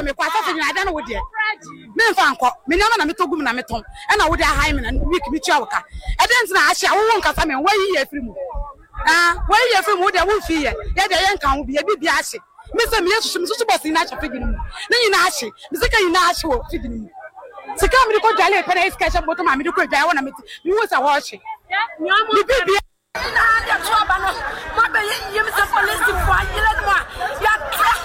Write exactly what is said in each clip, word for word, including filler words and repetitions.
me kwa so nyina ada na wo de me mfa anko me nyama na me togum na me ton e na wo de ahai me na week me tua woka e de ntina ahia wo won kasa me wo yi ye firi mu ah wo yi ye firi mu de wo fi ye ye de ye nkan wo bi e bi bi ahie me se me yesu me so boss ina ahia figini mu na nyina ahie me se ka nyina ahie wo figini mu sika me ko dwale e pere iska sha boto ma me ko dwale wo na me me wo sa wo ahie me bi bi na ya tuaba no ma be yim se police for yile no ya tra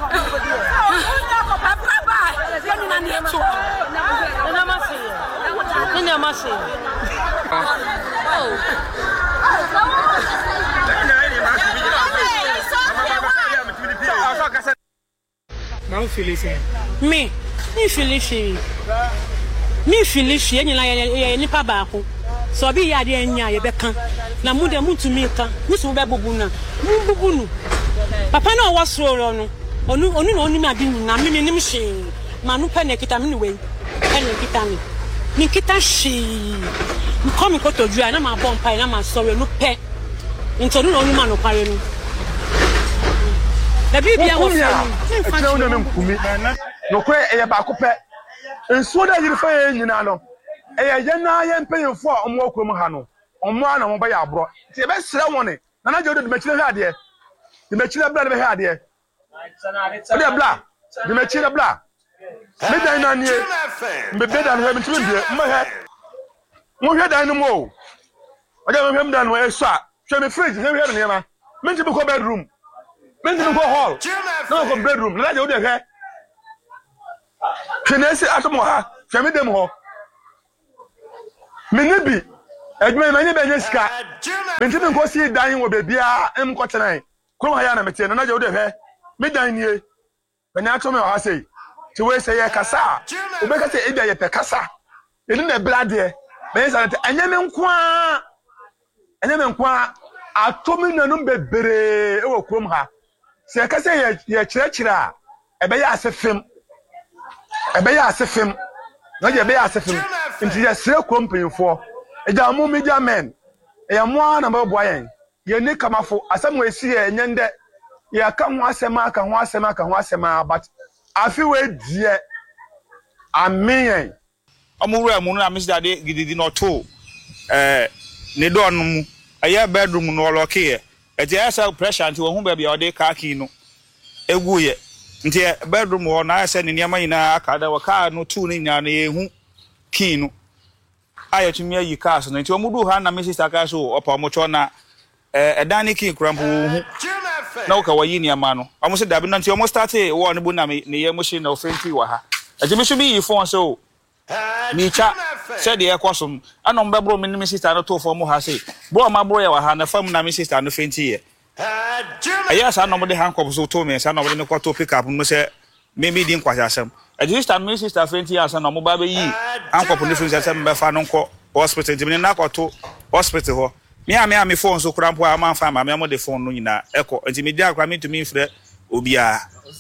papa ba ya ni na ni to na ma se ni na ma se oh now Phyllis me me Phyllis me Phyllis ye nyina ye nipa ba ko so bi ya de anya ye be kan na mu de mutumi kan musu be bubu na mu bubu nu papa na wo soro no onu onu na oni ma bi na me nim hye ma nu pa na kita me ni we ene kita me ni kita hye mi come ko to dua na ma bon pa na ma soro no pe nto nu na oni ma no pare no da bi bia wo fa ni fa no na nkumi no kwe eye ba ko pe enso da yiri fa ye nyina no eye ye na ye mpeyefo a omo akrom ha no omo ana mo ba ya abro ti e be sere woni na na je do de machire hwa de de machire bla de be hwa de de bla de machire bla me dan na nie me be dan hwa me timi de mo he mo hwa dan no mo o de mo hwa dan no e so a hwe me fridge hwe hwa de ma me nti be ko bedroom me nti be ko hall na ko bedroom na je o de hwa Chinese atomo ha hwe me dem ho Minibi, edwuma mani be nyesika. Mentimi nkosi dan wo bebia em kotenan. Kro ha ya na mete na je wo de hwe. Me dan nie. Bani ato me ha sei. Ti we sei ye kasa. Obe kasa e bia ye pe kasa. Eni na blade. Me say that anya me nkoa. Anya me nkoa ato me nanum bebere e wo krom ha. Se kasa ye ye kirakira a ebe ya asefem. Ebe ya asefem. Na je ebe ya asefem. Nti ya sire kompanyfo eja mo media men e ya mo na ba boa yen ye ni kamafo asem we si ye nyende ya ka ho asem aka ho asem aka ho asem but afi we die amen omuru mu na Mister Ade gididi no to eh ne do no mu aya bedroom no lock ye e je asa pressure nti wo hu ba bia ode car key no egu ye nti bedroom wo na asa ne niam nyina aka da wo car no two ni nya na ye hu kino ayetumi ayi cars no nti omudu ha na Mister Kaso opa omocho na eh edani kin krampo hu na uka wayi ni ama no omo se dabi no nti omo start wo ne bu na ne ye mo shi na ofenti wa ha ejimi so bi yi phone so mi cha se de ekosom ana mbe bro mi ni Mister no to fo mo ha se bro ma bro ye wa ha na fam na Mister no fenti ye aya sa no mo de handcuff so to me sa no mo de me kwato pick up no se me me din kwasha asem Sister, my sister, twenty years and no baby, uncle, different as I'm Fanonco hospital, Jimmy Nakoto hospital. Me, I may phone so cramp where I'm fine, my memo the phone, Nina, echo, and Jimmy Diak coming to me for the Ubia.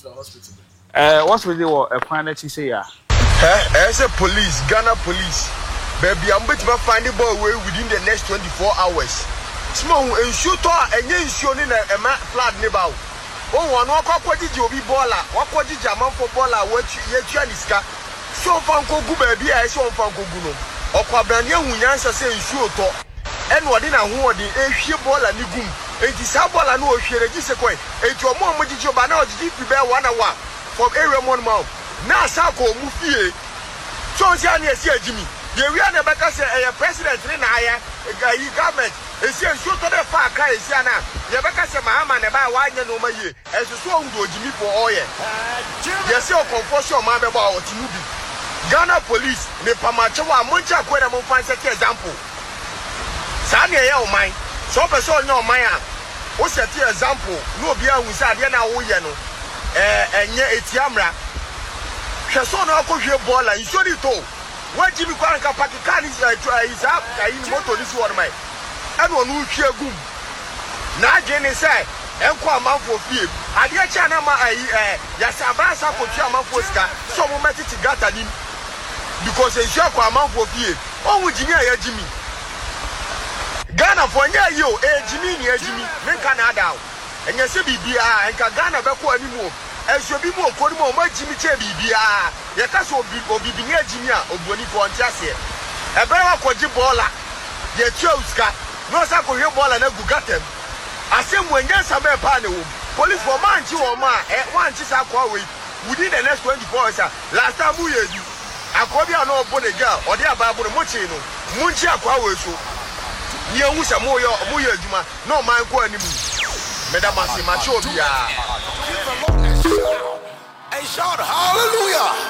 Uh, what's with you a planet you say? As a police, Ghana police, baby, I'm going to find the boy within the next twenty-four hours. Small and shooter and you show in a flat neighbor. Oh, one walk what did you be baller? What what did your man for baller? What you niska? So fanko go baby, I saw fanko guno. Or Quabrania who answer say sure to. And what in a who the a she baller nigum. It is a baller no she register coin. It your mom with your banana did prepare one hour from area one mouth. Now Sako Mufie. So Jania say Jimmy. The real Nebaka say a president in higher government. It's a shoot to the far cry, Siana. Yabaka say Mahama never wine no my year. As a song do Jimmy for oil. Yes, your confusion, my about Tinubi. Ghana police, the Pamachawa, Muncha, when I'm find such example. Sanya, oh mine. So, person, no, my what's that example? No, be a wizard, Yana Oyano, and yet it's Yamra. Kasona, your ball, and you should it all. What Jimmy Kwanka Pakistan is up, I motor this one, my. And one who share goom. Now, Jenny said, and come out for fear. I get Chanama, I, Yasabasa for Chama Posca, so we met it to Gatanim because a shock amount for fear. Oh, Jimmy, Jimmy Ghana for near you, eh, Jimmy, Jimmy, then Canada. And you say, B B I and Ghana back anymore. ensuo bi mu okori mu o ma jimi che bibia ye ka so obi obi bi ne jimi a obuoni ko ntia se e be wa koji bola ye cheuska no sa ko hwe bola na gugatem asem wanyansa be pa ne wo police for man chi wo ma e wan chi sa kwa we within the next twenty-four hours last time we you akobi a no obo ne ga ode ababo mo chi no munchi akwa we so ye hu se mo yo mo ye adwuma no man ko animu medama se ma cho bia and shout hallelujah.